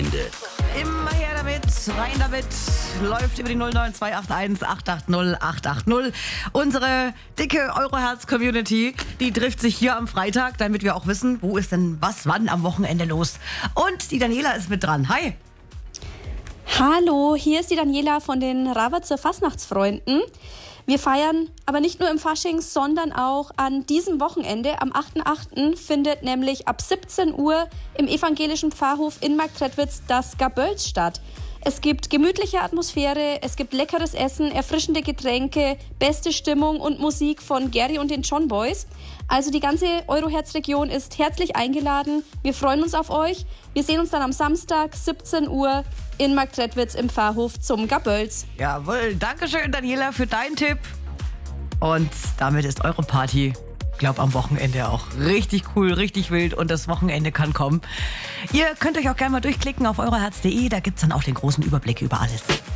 Wochenende. Immer her damit, rein damit, läuft über die 09281 880 880. Unsere dicke Euroherz-Community, die trifft sich hier am Freitag, damit wir auch wissen, wo ist denn was, wann am Wochenende los. Und die Daniela ist mit dran. Hi! Hallo, hier ist die Daniela von den Ravatzer Fastnachtsfreunden. Wir feiern aber nicht nur im Fasching, sondern auch an diesem Wochenende. Am 8.8. findet nämlich ab 17 Uhr im evangelischen Pfarrhof in Marktredwitz das Gabölz statt. Es gibt gemütliche Atmosphäre, es gibt leckeres Essen, erfrischende Getränke, beste Stimmung und Musik von Gary und den John Boys. Also die ganze Euroherz-Region ist herzlich eingeladen. Wir freuen uns auf euch. Wir sehen uns dann am Samstag, 17 Uhr in Marktredwitz im Pfarrhof zum Gabölz. Jawohl, Dankeschön Daniela für deinen Tipp. Und damit ist eure Party, glaube am Wochenende auch richtig cool, richtig wild und das Wochenende kann kommen. Ihr könnt euch auch gerne mal durchklicken auf euroherz.de, da gibt es dann auch den großen Überblick über alles.